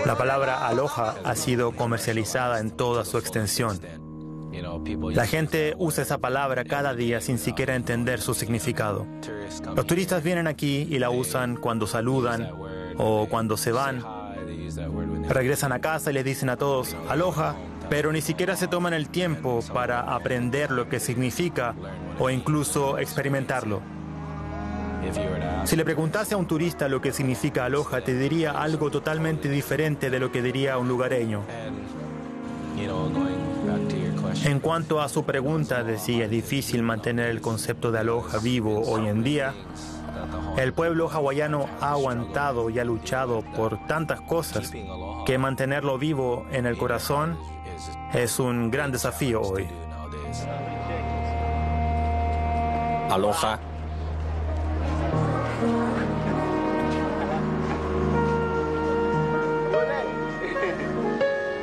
La palabra aloha ha sido comercializada en toda su extensión. La gente usa esa palabra cada día sin siquiera entender su significado. Los turistas vienen aquí y la usan cuando saludan o cuando se van. Regresan a casa y les dicen a todos aloha, pero ni siquiera se toman el tiempo para aprender lo que significa o incluso experimentarlo. Si le preguntase a un turista lo que significa aloha, te diría algo totalmente diferente de lo que diría un lugareño. En cuanto a su pregunta de si es difícil mantener el concepto de aloha vivo hoy en día, el pueblo hawaiano ha aguantado y ha luchado por tantas cosas que mantenerlo vivo en el corazón es un gran desafío hoy. Aloha